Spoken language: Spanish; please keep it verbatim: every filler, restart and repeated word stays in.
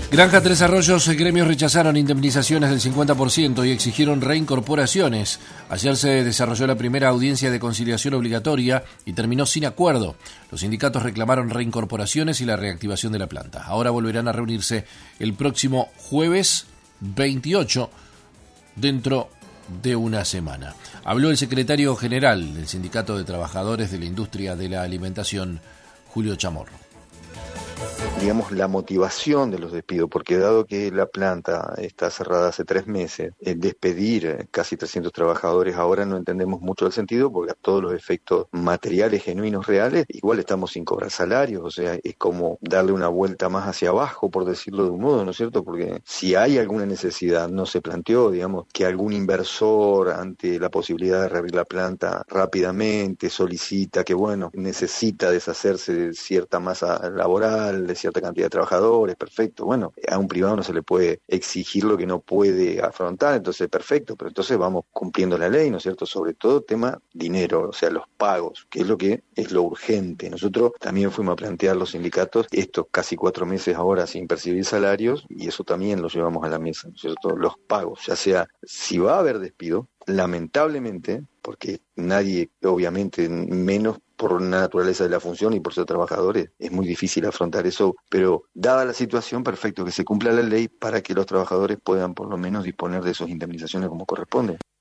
Granja Tres Arroyos, gremios rechazaron indemnizaciones del cincuenta por ciento y exigieron reincorporaciones. Ayer se desarrolló la primera audiencia de conciliación obligatoria y terminó sin acuerdo. Los sindicatos reclamaron reincorporaciones y la reactivación de la planta. Ahora volverán a reunirse el próximo jueves veintiocho, dentro de una semana. Habló el secretario general del Sindicato de Trabajadores de la Industria de la Alimentación, Julio Chamorro. Digamos, la motivación de los despidos, porque dado que la planta está cerrada hace tres meses, el despedir casi trescientos trabajadores ahora no entendemos mucho el sentido, porque a todos los efectos materiales, genuinos, reales, igual estamos sin cobrar salarios, o sea, es como darle una vuelta más hacia abajo, por decirlo de un modo, ¿no es cierto? Porque si hay alguna necesidad, no se planteó, digamos, que algún inversor ante la posibilidad de reabrir la planta rápidamente solicita que, bueno, necesita deshacerse de cierta masa laboral, de cierta cantidad de trabajadores, perfecto. Bueno, a un privado no se le puede exigir lo que no puede afrontar, entonces perfecto, pero entonces vamos cumpliendo la ley, ¿no es cierto? Sobre todo tema dinero, o sea, los pagos, que es lo que es lo urgente. Nosotros también fuimos a plantear los sindicatos estos casi cuatro meses ahora sin percibir salarios, y eso también lo llevamos a la mesa, ¿no es cierto? Los pagos, ya sea si va a haber despido, lamentablemente, porque nadie, obviamente, menos por la naturaleza de la función y por ser trabajadores, es muy difícil afrontar eso, pero dada la situación, perfecto, que se cumpla la ley para que los trabajadores puedan por lo menos disponer de sus indemnizaciones como corresponde.